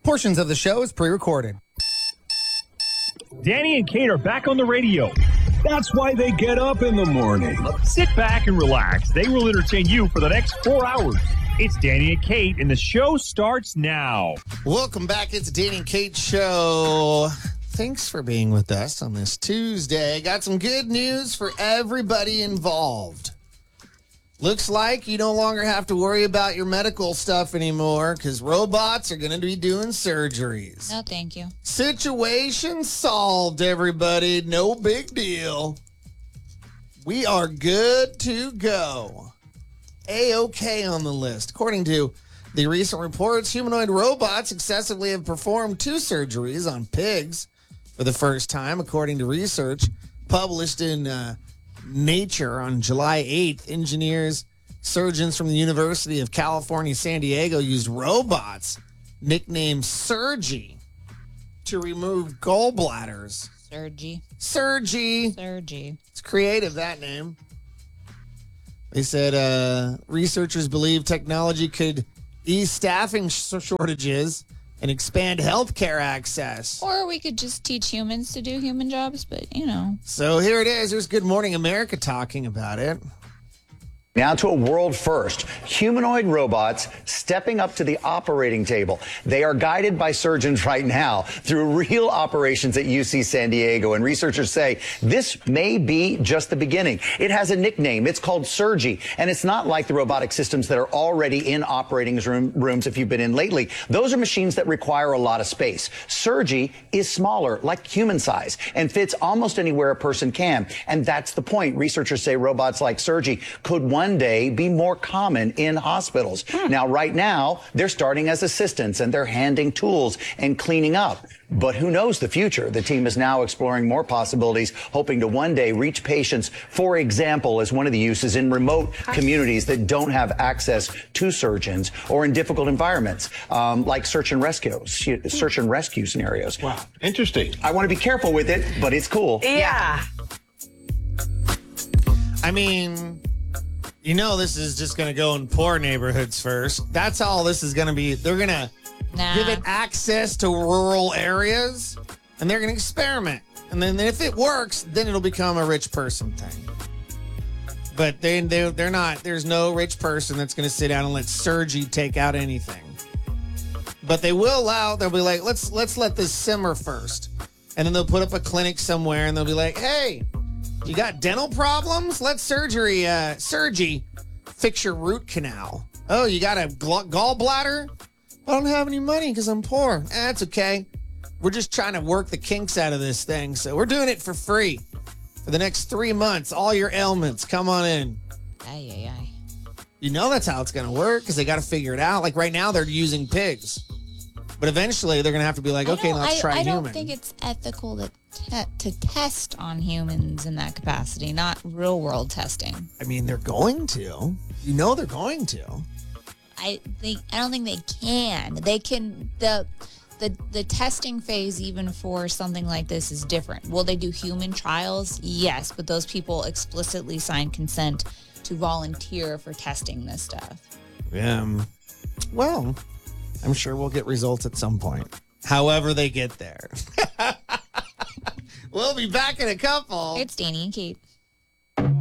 Portions of the show is pre-recorded. Danny and Kate are back on the radio. That's why they get up in the morning. Sit back and relax. They will entertain you for the next 4 hours. It's Danny and Kate, and the show starts now. Welcome back. It's Danny and Kate Show. Thanks for being with us on this Tuesday. Got some good news for everybody involved. Looks like you no longer have to worry about your medical stuff anymore because robots are going to be doing surgeries. No, thank you. Situation solved, everybody. No big deal. We are good to go. A-OK on the list. According to the recent reports, humanoid robots successfully have performed 2 surgeries on pigs for the first time, according to research published in Nature on July 8th. Surgeons from the University of California, San Diego used robots nicknamed Surgy to remove gallbladders. Surgy. It's creative, that name. They said researchers believe technology could ease staffing shortages and expand healthcare access. Or we could just teach humans to do human jobs, but, So here it is. There's Good Morning America talking about it. Now to a world first. Humanoid robots stepping up to the operating table. They are guided by surgeons right now through real operations at UC San Diego. And researchers say this may be just the beginning. It has a nickname. It's called Surgy. And it's not like the robotic systems that are already in operating rooms if you've been in lately. Those are machines that require a lot of space. Surgy is smaller, like human size, and fits almost anywhere a person can. And that's the point. Researchers say robots like Surgy could one day be more common in hospitals. Now, right now, they're starting as assistants and they're handing tools and cleaning up. But who knows the future? The team is now exploring more possibilities, hoping to one day reach patients, for example, as one of the uses in remote communities that don't have access to surgeons or in difficult environments, like search and rescue scenarios. Wow, interesting. I want to be careful with it, but it's cool. Yeah. I mean, this is just going to go in poor neighborhoods first. That's all this is going to be. They're going to give it access to rural areas, and they're going to experiment. And then if it works, then it'll become a rich person thing. But they're not. There's no rich person that's going to sit down and let Surgy take out anything. But they will they'll be like, let's let this simmer first. And then they'll put up a clinic somewhere, and they'll be like, hey, you got dental problems? Let Surgy fix your root canal. Oh, you got a gallbladder? I don't have any money because I'm poor. That's okay. We're just trying to work the kinks out of this thing. So we're doing it for free. For the next 3 months, all your ailments, come on in. Aye. That's how it's going to work because they got to figure it out. Like right now, they're using pigs. But eventually, they're going to have to be like, okay, let's try human. I don't think it's ethical to test on humans in that capacity, not real world testing. I mean, they're going to. They're going to. I don't think they can. They can. The testing phase, even for something like this, is different. Will they do human trials? Yes, but those people explicitly sign consent to volunteer for testing this stuff. Yeah. Well, I'm sure we'll get results at some point. However they get there. We'll be back in a couple. It's Danny and Kate.